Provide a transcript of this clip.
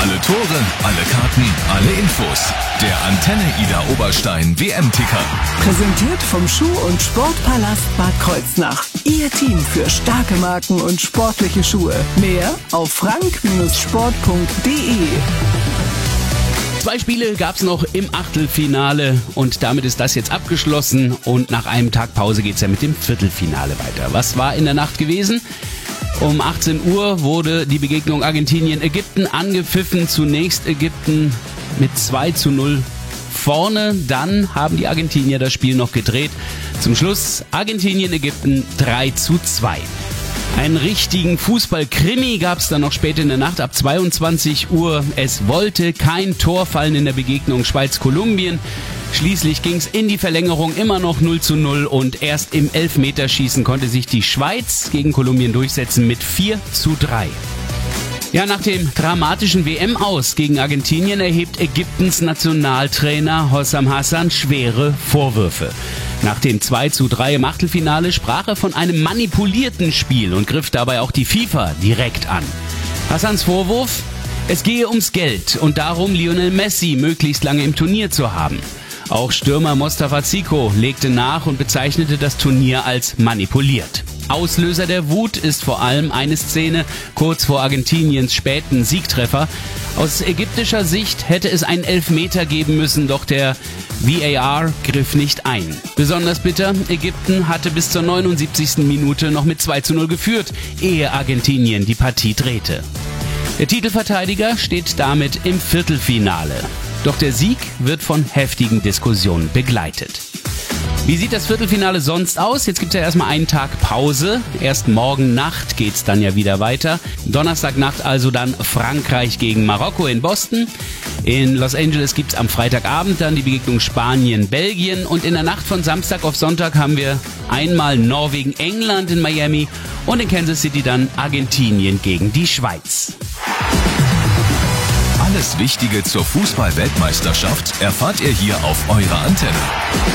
Alle Tore, alle Karten, alle Infos. Der Antenne Ida Oberstein WM-Ticker. Präsentiert vom Schuh- und Sportpalast Bad Kreuznach. Ihr Team für starke Marken und sportliche Schuhe. Mehr auf frank-sport.de. 2 Spiele gab's noch im Achtelfinale und damit ist das jetzt abgeschlossen und nach einem Tag Pause geht's ja mit dem Viertelfinale weiter. Was war in der Nacht gewesen? Um 18 Uhr wurde die Begegnung Argentinien-Ägypten angepfiffen. Zunächst Ägypten mit 2:0 vorne, dann haben die Argentinier das Spiel noch gedreht. Zum Schluss Argentinien-Ägypten 3:2. Einen richtigen Fußball-Krimi gab es dann noch spät in der Nacht ab 22 Uhr. Es wollte kein Tor fallen in der Begegnung Schweiz-Kolumbien. Schließlich ging es in die Verlängerung, immer noch 0:0 und erst im Elfmeterschießen konnte sich die Schweiz gegen Kolumbien durchsetzen mit 4:3. Ja, nach dem dramatischen WM-Aus gegen Argentinien erhebt Ägyptens Nationaltrainer Hossam Hassan schwere Vorwürfe. Nach dem 2:3 im Achtelfinale sprach er von einem manipulierten Spiel und griff dabei auch die FIFA direkt an. Hassans Vorwurf? Es gehe ums Geld und darum, Lionel Messi möglichst lange im Turnier zu haben. Auch Stürmer Mostafa Zico legte nach und bezeichnete das Turnier als manipuliert. Auslöser der Wut ist vor allem eine Szene kurz vor Argentiniens späten Siegtreffer. Aus ägyptischer Sicht hätte es einen Elfmeter geben müssen, doch der VAR griff nicht ein. Besonders bitter, Ägypten hatte bis zur 79. Minute noch mit 2:0 geführt, ehe Argentinien die Partie drehte. Der Titelverteidiger steht damit im Viertelfinale. Doch der Sieg wird von heftigen Diskussionen begleitet. Wie sieht das Viertelfinale sonst aus? Jetzt gibt's ja erstmal einen Tag Pause. Erst morgen Nacht geht's dann ja wieder weiter. Donnerstagnacht also dann Frankreich gegen Marokko in Boston. In Los Angeles gibt's am Freitagabend dann die Begegnung Spanien-Belgien. Und in der Nacht von Samstag auf Sonntag haben wir einmal Norwegen-England in Miami und in Kansas City dann Argentinien gegen die Schweiz. Alles Wichtige zur Fußball-Weltmeisterschaft erfahrt ihr hier auf eurer Antenne.